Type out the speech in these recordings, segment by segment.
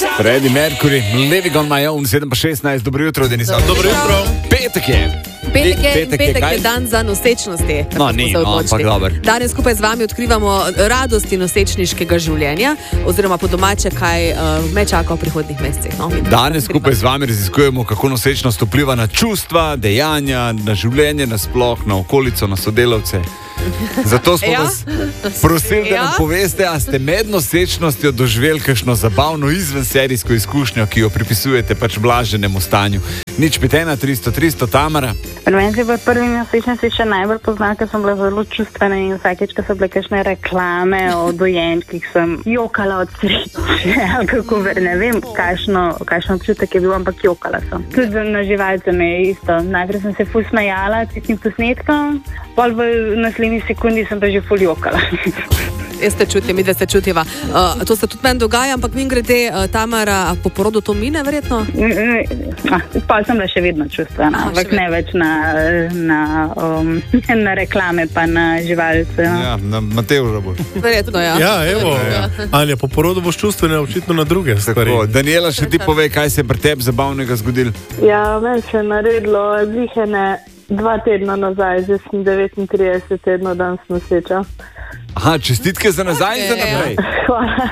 Freddie Mercury, Living on my own, 7:16, dobro jutro, Denis. Dobro jutro. Petek je. Petek je dan za nosečnosti. No, ni, ampak dobro. Danes skupaj z vami odkrivamo radosti nosečniškega življenja, oziroma po domače, kaj me čaka v prihodnjih mesecih. No? Danes skupaj z vami raziskujemo, kako nosečnost vpliva na čustva, dejanja, na življenje nasploh, na okolico, na sodelavce. Zato smo vas prosili, da nam poveste, a ste med nosečnostjo doživeli kakšno zabavno izvenserijsko izkušnjo, ki jo pripisujete pač blaženemu stanju. 051 300 300, Tamara. Meni se v prvi nosečnosti še najbolj pozna, ker sem bila zelo čustvena in vsakeč, ko so bile kakšne reklame o dojenčkih, sem jokala od sreče, ali kako ne vem, kakšno občutek je bil, ampak jokala sem. Tudi na živalce me je isto. Najprej sem se ful smejala tistim posnetkom, pol v naslednji sekundi sem pa že ful jokala. Jaz te čutim, da se čutiva. To se tudi meni dogaja, ampak mi grede, Tamara, po porodu to mine, verjetno? Pa sem bila še vedno čustvena, ampak ne več na reklame pa na živalce. No. Ja, na Matevža boš. Verjetno, ja. Ja, evo. Anja, po porodu boš čustvena očitno na druge stvari. Tako, Daniela, še ti povej, kaj se je pri tebi zabavnega zgodilo? Ja, meni se je naredilo glihene 2 tedna nazaj, zdaj sem 39 tednov dan noseča. Aha, čestitke za nazaj in za naprej. Hvala.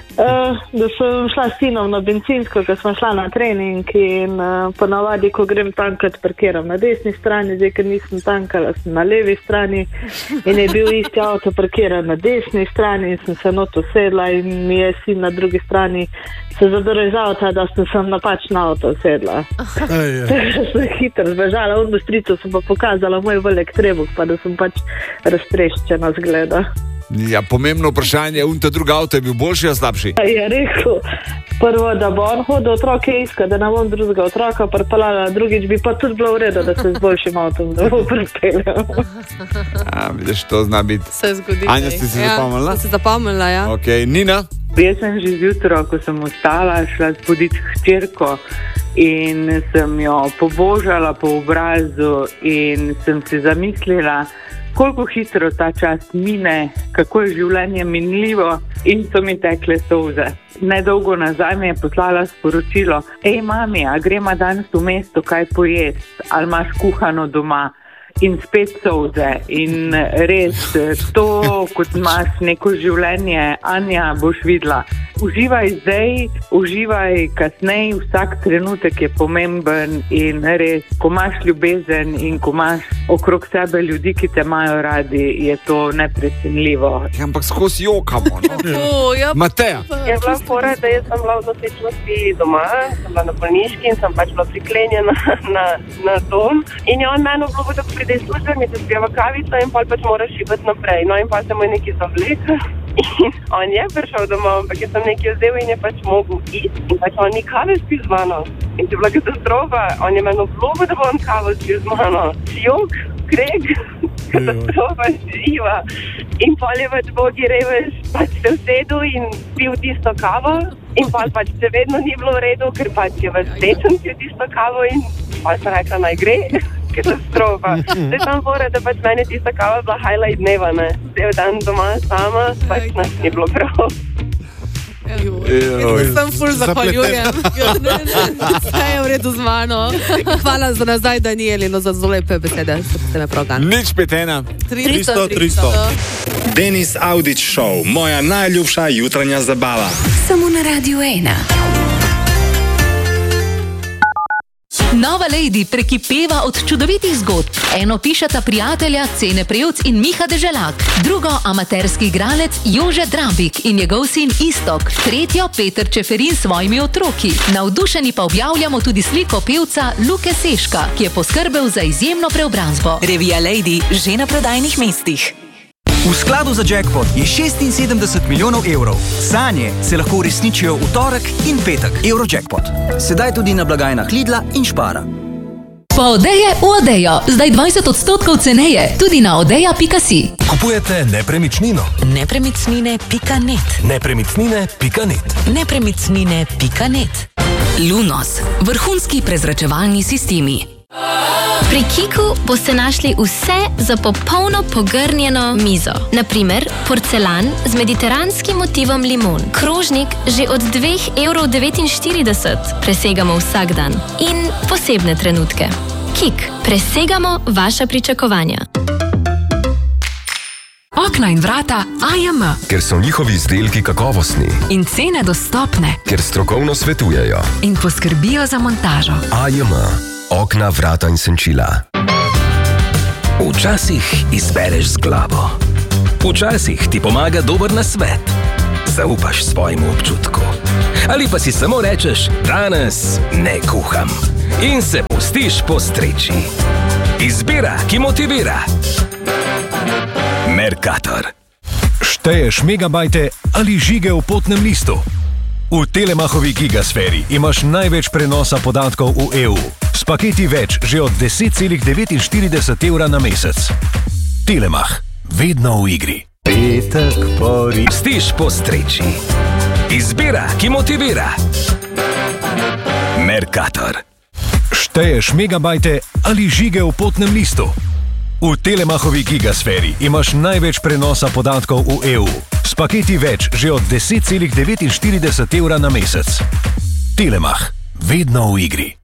Da sem šla s sinom na bencinsko, ko smo šla na trening in ponavadi, ko grem tankat, parkiram na desni strani, zdaj, ker nisem tankala, sem na levi strani in je bil isti avto parkiran na desni strani in sem se not usedla in mi je sin na drugi strani se zadrl iz avta, da sem napačno avto usedla. Sem hitro zbežala, v stricu sem pa pokazala moj velik trebuh, pa da sem pač raztreščena zgleda. Ja, pomembno vprašanje, ta drugi avto je bil boljši ali slabši? Je rekel, prvo, da bo on hodil otroke iskati, da ne bom drugega otroka pripeljala, drugič bi pa tudi bilo v redu, da se z boljšim avtom da bo pripeljal. Ja, vidiš, to zna biti. Se zgodi. Anja, ste se zapomnila? Se zapomnila, ja. Ok, Nina? Jaz sem že zjutraj, ko sem vstala, šla zbuditi hčerko in sem jo pobožala po obrazu in sem si zamislila, koliko hitro ta čas mine, kako je življenje minljivo in so mi tekle solze. Nedolgo nazaj mi je poslala sporočilo: Ej, mami, a gremo danes v mesto kaj pojesti, ali imaš kuhano doma? In spet solze. In res, to, kot imaš neko življenje, Anja, boš videla. Uživaj zdaj, uživaj kasneje, vsak trenutek je pomemben in res, ko imaš ljubezen in ko imaš okrog sebe ljudi, ki te imajo radi, je to neprecenljivo. Ja, ampak skozi jokamo, no? Mateja? Je bila fora, da jaz sem bila v nosečnosti doma, sem bila na bolniški in sem pač bila priklenjena na dom. In je on meni obljubil, da pride iz službe, mi se spijeva kavico in pač moraš šibati naprej. No in pa se mu je nekaj zavlekel. In on je prišel domov, ampak jaz sem nekaj vzel in je pač mogel iti. In pač on ni kave spil z mano. In to je bila katastrofa. On je meni obljubil, da bo on kavo spil z mano. Jok, kreg, katastrofa živa. In pol je pač Bogi revež, pač se usedel in pil tisto kavo. In pol pač se vedno ni bilo v redu, ker pač je vas tečen pil tisto kavo in pol sem rekla, naj gre. Katastrofa. Zdaj sem fora, da pač meni tista kava bila highlight dneva, ne. Cel dan doma sama, pač nas ni bilo prav. Jaz sem ful zahvaljujem. Vse je v redu z mano. Hvala za nazaj, Danieli, no za zelo lepe besede. Ste me prav gan. 051 300. Denis Audić Show, moja najljubša jutranja zabava. Samo na Radio 1. Nova Lady prekipeva od čudovitih zgodb. Eno pišeta prijatelja Cene Prevc in Miha Deželak, drugo amaterski igralec Jože Drambik in njegov sin Istok, tretjo Peter Čeferin s svojimi otroki. Navdušeni pa objavljamo tudi sliko pevca Luke Seška, ki je poskrbel za izjemno preobrazbo. Revija Lady že na prodajnih mestih. V skladu za jackpot je 76 milijonov evrov. Sanje se lahko uresničijo v torek in petek. Eurojackpot. Sedaj tudi na blagajnah Lidla in Špara. Pa Odeje v Odejo. Zdaj 20% ceneje. Tudi na odeja.si. Kupujete nepremičnino. Nepremičnine.net. Nepremičnine.net. Nepremičnine.net. Lunos. Vrhunski prezračevalni sistemi. Pri Kiku boste našli vse za popolno pogrnjeno mizo. Naprimer, porcelan z mediteranskim motivom limon. Krožnik že od 2,49 € presegamo vsak dan. In posebne trenutke. Kik, presegamo vaša pričakovanja. Okna in vrata AJM. Ker so njihovi izdelki kakovostni. In cene dostopne. Ker strokovno svetujejo. In poskrbijo za montažo. AJM. Okna, vrata in senčila. Včasih izbereš z glavo. Včasih ti pomaga dober nasvet. Zaupaš svojemu občutku. Ali pa si samo rečeš, danes ne kuham. In se pustiš postreči. Izbira, ki motivira. Mercator. Šteješ megabajte ali žige v potnem listu? V Telemachovi gigasferi imaš največ prenosa podatkov v EU. S paketi več že od 10,49 € na mesec. Telemach. Vedno v igri. Petek stiš postreči. Izbira, ki motivira. Mercator. Šteješ megabajte ali žige v potnem listu? V Telemachovi gigasferi imaš največ prenosa podatkov v EU. S paketi več že od 10,49 € na mesec. Telemach. Vedno v igri.